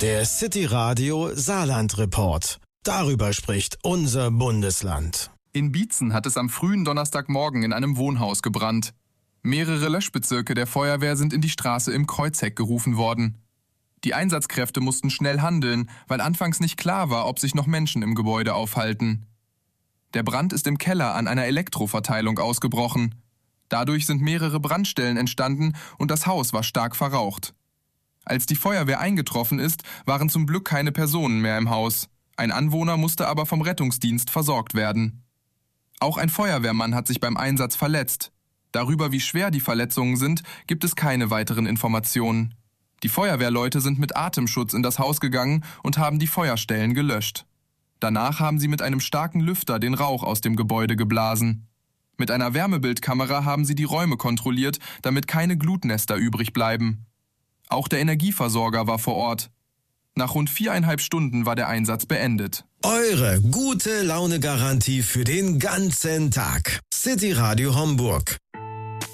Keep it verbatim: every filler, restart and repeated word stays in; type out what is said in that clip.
Der City Radio Saarland Report. Darüber spricht unser Bundesland. In Bietzen hat es am frühen Donnerstagmorgen in einem Wohnhaus gebrannt. Mehrere Löschbezirke der Feuerwehr sind in die Straße im Kreuzheck gerufen worden. Die Einsatzkräfte mussten schnell handeln, weil anfangs nicht klar war, ob sich noch Menschen im Gebäude aufhalten. Der Brand ist im Keller an einer Elektroverteilung ausgebrochen. Dadurch sind mehrere Brandstellen entstanden und das Haus war stark verraucht. Als die Feuerwehr eingetroffen ist, waren zum Glück keine Personen mehr im Haus. Ein Anwohner musste aber vom Rettungsdienst versorgt werden. Auch ein Feuerwehrmann hat sich beim Einsatz verletzt. Darüber, wie schwer die Verletzungen sind, gibt es keine weiteren Informationen. Die Feuerwehrleute sind mit Atemschutz in das Haus gegangen und haben die Feuerstellen gelöscht. Danach haben sie mit einem starken Lüfter den Rauch aus dem Gebäude geblasen. Mit einer Wärmebildkamera haben sie die Räume kontrolliert, damit keine Glutnester übrig bleiben. Auch der Energieversorger war vor Ort. Nach rund viereinhalb Stunden war der Einsatz beendet. Eure gute Laune-Garantie für den ganzen Tag. City Radio Homburg.